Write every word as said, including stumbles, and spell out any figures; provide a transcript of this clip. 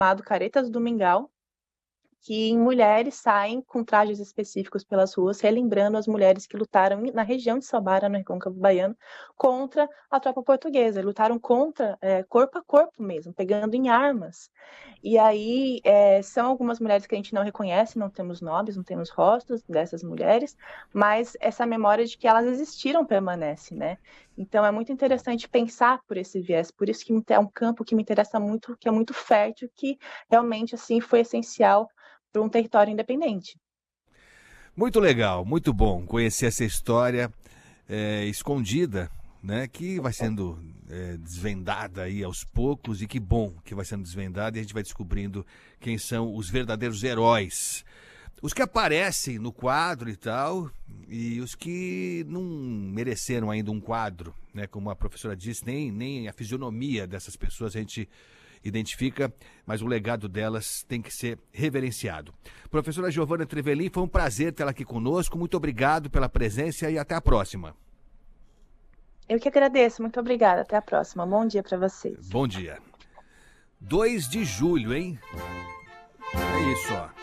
chamado Caretas do Mingau, que em mulheres saem com trajes específicos pelas ruas, relembrando as mulheres que lutaram na região de Sabará, no Recôncavo Baiano, contra a tropa portuguesa. Lutaram contra, é, corpo a corpo mesmo, pegando em armas. E aí é, são algumas mulheres que a gente não reconhece, não temos nomes, não temos rostos dessas mulheres, mas essa memória de que elas existiram permanece, né? Então é muito interessante pensar por esse viés, por isso que é um campo que me interessa muito, que é muito fértil, que realmente assim foi essencial para um território independente. Muito legal, muito bom conhecer essa história é, escondida, né, que vai sendo é, desvendada aí aos poucos, e que bom que vai sendo desvendada, e a gente vai descobrindo quem são os verdadeiros heróis. Os que aparecem no quadro e tal, e os que não mereceram ainda um quadro, né, como a professora disse, nem, nem a fisionomia dessas pessoas a gente identifica, mas o legado delas tem que ser reverenciado. Professora Giovana Trevelin, foi um prazer tê-la aqui conosco. Muito obrigado pela presença e até a próxima. Eu que agradeço, muito obrigada. Até a próxima. Bom dia para vocês. Bom dia. dois de julho, hein? É isso, ó.